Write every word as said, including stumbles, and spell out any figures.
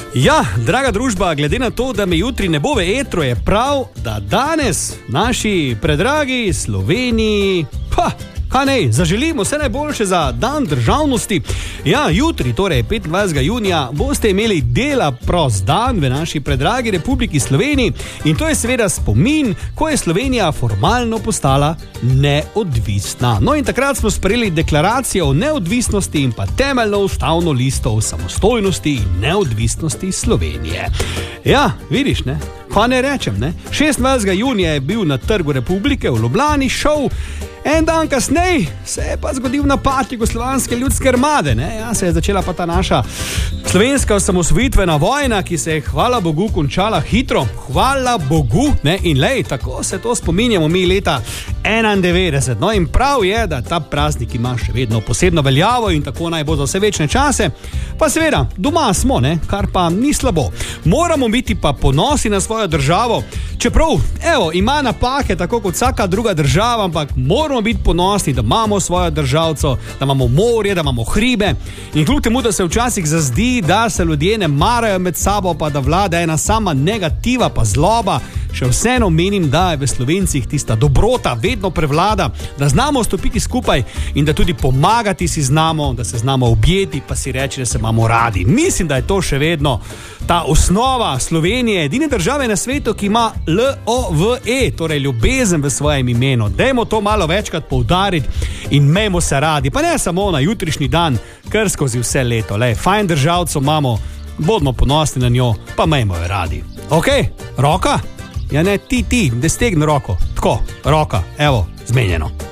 Ja, draga družba, glede na to, da me jutri ne bo v etru, je prav, da danes naši predragi Sloveniji, pa, kaj ne, zaželimo vse najboljše za dan državnosti. Ja, jutri, torej petindvajsetega junija, boste imeli dela prost dan v naši predragi Republiki Sloveniji in to je seveda spomin, ko je Slovenija formalno postala neodvisna. No in takrat smo sprejeli deklaracijo o neodvisnosti in pa temeljno ustavno listo o samostojnosti in neodvisnosti Slovenije. Ja, vidiš, ne? Pa ne rečem, ne? šestindvajsetega junija je bil na Trgu Republike v Ljubljani šov. En dan kasneje se je pa zgodil napad Jugoslovanske ljudske armade. Ne? Ja, se je začela pa ta naša slovenska osamosvojitvena vojna, ki se je, hvala Bogu, končala hitro. Hvala Bogu. Ne? In lej, tako se to spominjamo mi leta enaindevetdeset. No in prav je, da ta praznik ima še vedno posebno veljavo in tako naj bo za vse večne čase. Pa seveda, doma smo, ne? Kar pa ni slabo. Moramo biti pa ponosni na svojo državo. Čeprav, evo, ima napake, tako kot vsaka druga država, ampak moramo biti ponosni, da imamo svojo državco, da imamo morje, da imamo hribe. In kljub temu, da se včasih zazdi, da se ljudje ne marajo med sabo, pa da vlada ena sama negativa pa zloba, še vseeno menim, da je v Slovencih tista dobrota vedno prevlada, da znamo stopiti skupaj in da tudi pomagati si znamo, da se znamo objeti, pa si reči, da se imamo radi. Mislim, da je to še vedno ta osnova Slovenije, edine države na svetu, ki ima L O V E, torej ljubezen v svojem imenu. Dajmo to malo večkrat poudariti in imejmo se radi, pa ne samo na jutrišnji dan, kar skozi vse leto. Lej, fajn državco imamo, bodimo ponosni na njo, pa imejmo jo radi. Ok, roka? Ja ne, ti, ti, da stegni roko. Tako, roka, evo, zmenjeno.